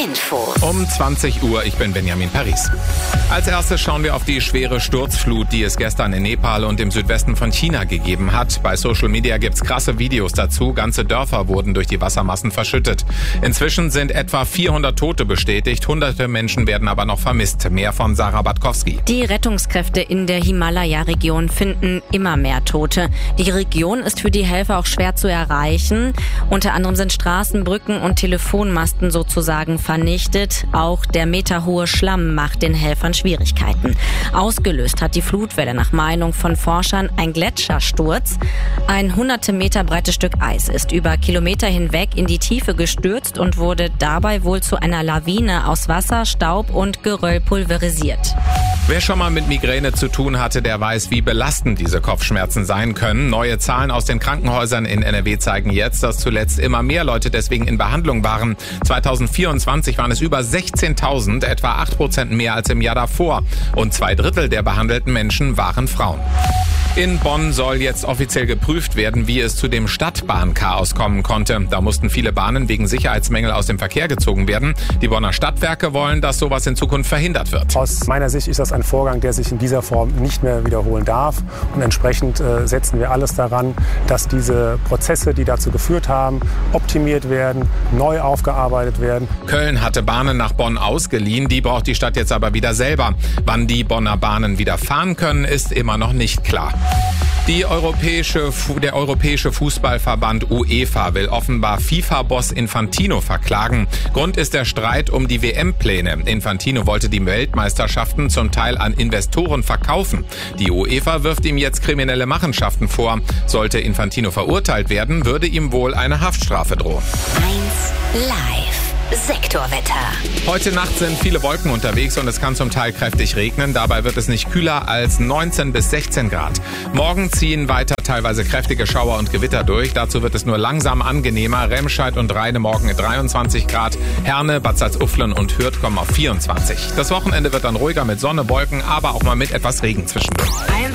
Info. Um 20 Uhr, ich bin Benjamin Paris. Als erstes schauen wir auf die schwere Sturzflut, die es gestern in Nepal und im Südwesten von China gegeben hat. Bei Social Media gibt's krasse Videos dazu. Ganze Dörfer wurden durch die Wassermassen verschüttet. Inzwischen sind etwa 400 Tote bestätigt. Hunderte Menschen werden aber noch vermisst. Mehr von Sarah Batkowski. Die Rettungskräfte in der Himalaya-Region finden immer mehr Tote. Die Region ist für die Helfer auch schwer zu erreichen. Unter anderem sind Straßen, Brücken und Telefonmasten sozusagen vernichtet. Auch der meterhohe Schlamm macht den Helfern Schwierigkeiten. Ausgelöst hat die Flutwelle nach Meinung von Forschern ein Gletschersturz. Ein hunderte Meter breites Stück Eis ist über Kilometer hinweg in die Tiefe gestürzt und wurde dabei wohl zu einer Lawine aus Wasser, Staub und Geröll pulverisiert. Wer schon mal mit Migräne zu tun hatte, der weiß, wie belastend diese Kopfschmerzen sein können. Neue Zahlen aus den Krankenhäusern in NRW zeigen jetzt, dass zuletzt immer mehr Leute deswegen in Behandlung waren. 2024 waren es über 16.000, etwa 8% mehr als im Jahr davor. Und 2/3 der behandelten Menschen waren Frauen. In Bonn soll jetzt offiziell geprüft werden, wie es zu dem Stadtbahnchaos kommen konnte. Da mussten viele Bahnen wegen Sicherheitsmängel aus dem Verkehr gezogen werden. Die Bonner Stadtwerke wollen, dass sowas in Zukunft verhindert wird. Aus meiner Sicht ist das ein Vorgang, der sich in dieser Form nicht mehr wiederholen darf. Und entsprechend setzen wir alles daran, dass diese Prozesse, die dazu geführt haben, optimiert werden, neu aufgearbeitet werden. Köln hatte Bahnen nach Bonn ausgeliehen, die braucht die Stadt jetzt aber wieder selber. Wann die Bonner Bahnen wieder fahren können, ist immer noch nicht klar. Der Europäische Fußballverband UEFA will offenbar FIFA-Boss Infantino verklagen. Grund ist der Streit um die WM-Pläne. Infantino wollte die Weltmeisterschaften zum Teil an Investoren verkaufen. Die UEFA wirft ihm jetzt kriminelle Machenschaften vor. Sollte Infantino verurteilt werden, würde ihm wohl eine Haftstrafe drohen. 1 Live. Sektorwetter. Heute Nacht sind viele Wolken unterwegs und es kann zum Teil kräftig regnen. Dabei wird es nicht kühler als 19 bis 16 Grad. Morgen ziehen weiter teilweise kräftige Schauer und Gewitter durch. Dazu wird es nur langsam angenehmer. Remscheid und Rheine morgen 23 Grad. Herne, Bad Salzuflen und Hürth kommen auf 24. Das Wochenende wird dann ruhiger mit Sonne, Wolken, aber auch mal mit etwas Regen zwischendurch.